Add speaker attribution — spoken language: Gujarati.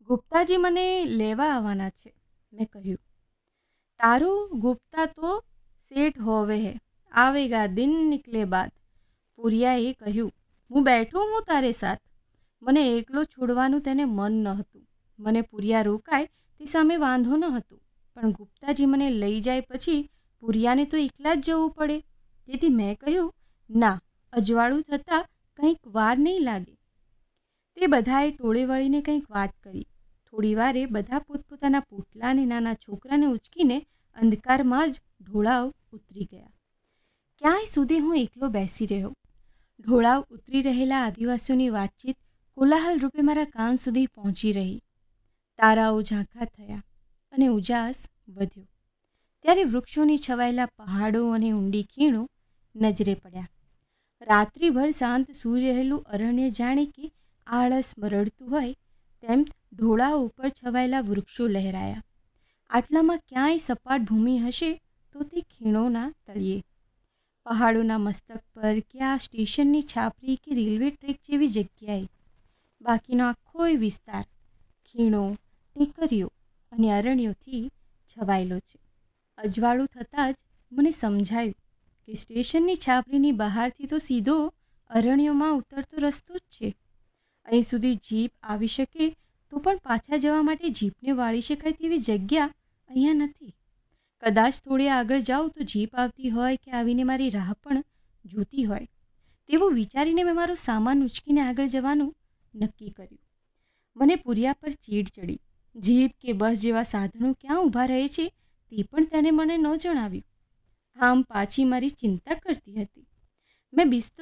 Speaker 1: ગુપ્તાજી મને લેવા આવવાના છે, મેં કહ્યું. તારું ગુપ્તા તો સેઠ હોવે હે, આવેગા દિન નિકલે બાદ. પુરિયાએ કહ્યું. હું બેઠું હું તારે સાથ. મને એકલો છોડવાનું તેને મન ન હતું. મને પુરિયા રોકાય તે સામે વાંધો ન હતો, પણ ગુપ્તાજી મને લઈ જાય પછી પુરિયાને તો એકલા જ જવું પડે. તેથી મેં કહ્યું, ના, અજવાળું થતાં કંઈક વાર નહીં લાગે. તે બધાએ ટોળે વળીને કંઈક વાત કરી. થોડી વારે બધા પોતપોતાના પોટલા અને નાના છોકરાને ઉચકીને અંધકારમાં જ ઢોળાવ ઉતરી ગયા. ક્યાંય સુધી હું એકલો બેસી રહ્યો. ઢોળાવ ઉતરી રહેલા આદિવાસીઓની વાતચીત કોલાહલ રૂપે મારા કાન સુધી પહોંચી રહી. તારાઓ ઝાંખા થયા અને ઉજાસ વધ્યો. ત્યારે વૃક્ષોની છવાયેલા પહાડો અને ઊંડી ખીણો નજરે પડ્યા. રાત્રિભર શાંત સૂઈ રહેલું અરણ્ય જાણે કે આળસ મરડતું હોય તેમ ઢોળાવ ઉપર છવાયેલા વૃક્ષો લહેરાયા. આટલામાં ક્યાંય સપાટ ભૂમિ હશે તો તે ખીણોના તળિયે, પહાડોના મસ્તક પર કે આ સ્ટેશનની છાપરી કે રેલવે ટ્રેક જેવી જગ્યાએ. બાકીનો આખોય વિસ્તાર ખીણો, ટેકરીઓ અને અરણ્યોથી છવાયેલો છે. અજવાળું થતાં જ મને સમજાયું કે સ્ટેશનની છાપરીની બહારથી તો સીધો અરણ્યોમાં ઉતરતો રસ્તો જ છે. અહીં સુધી જીપ આવી શકે તો પણ પાછા જવા માટે જીપને વાળી શકાય તેવી જગ્યા અહીંયા નથી. કદાચ થોડે આગળ જાઉં તો જીપ આવતી હોય કે આવીને મારી રાહ પણ જોતી હોય તેવું વિચારીને મેં મારો સામાન ઉચકીને આગળ જવાનું નક્કી કર્યું. મને પુરિયા પર ચીડ ચડી. જીપ કે બસ જેવા સાધનો ક્યાં ઊભા રહે છે તે પણ તેને મને ન જણાવ્યું. આમ પાછી મારી ચિંતા કરતી હતી. મેં બિસ્તરો